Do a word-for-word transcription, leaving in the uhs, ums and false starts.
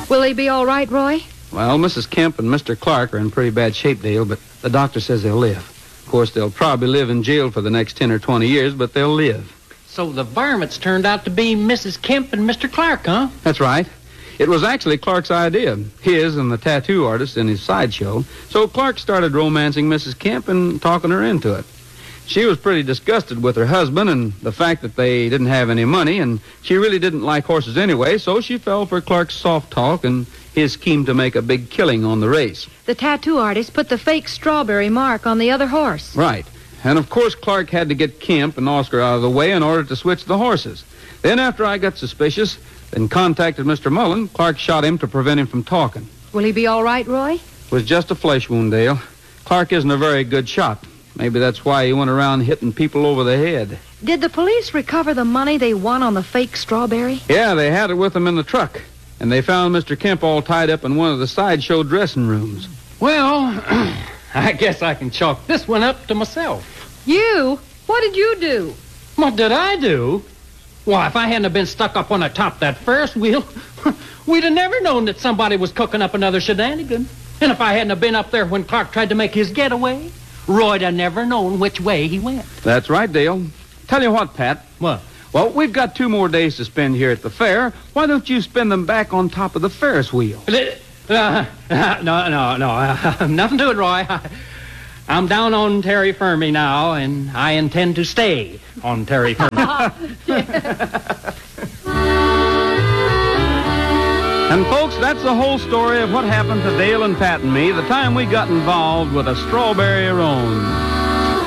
Will they be all right, Roy? Well, Missus Kemp and Mister Clark are in pretty bad shape, Dale, but the doctor says they'll live. Of course, they'll probably live in jail for the next ten or twenty years, but they'll live. So the varmints turned out to be Missus Kemp and Mister Clark, huh? That's right. It was actually Clark's idea, his and the tattoo artist in his sideshow. So Clark started romancing Missus Kemp and talking her into it. She was pretty disgusted with her husband and the fact that they didn't have any money, and she really didn't like horses anyway, so she fell for Clark's soft talk and his scheme to make a big killing on the race. The tattoo artist put the fake strawberry mark on the other horse. Right. And of course Clark had to get Kemp and Oscar out of the way in order to switch the horses. Then after I got suspicious and contacted Mister Mullen, Clark shot him to prevent him from talking. Will he be all right, Roy? It was just a flesh wound, Dale. Clark isn't a very good shot. Maybe that's why he went around hitting people over the head. Did the police recover the money they won on the fake strawberry? Yeah, they had it with them in the truck. And they found Mister Kemp all tied up in one of the sideshow dressing rooms. Well, I guess I can chalk this one up to myself. You? What did you do? What did I do? Why, if I hadn't have been stuck up on the top of that Ferris wheel, we'd have never known that somebody was cooking up another shenanigan. And if I hadn't have been up there when Clark tried to make his getaway, Roy'd have never known which way he went. That's right, Dale. Tell you what, Pat. What? Well, we've got two more days to spend here at the fair. Why don't you spend them back on top of the Ferris wheel? Uh, uh, no, no, no. Uh, nothing to it, Roy. I, I'm down on terra firma now, and I intend to stay on terra firma. And, folks, that's the whole story of what happened to Dale and Pat and me the time we got involved with a strawberry roan.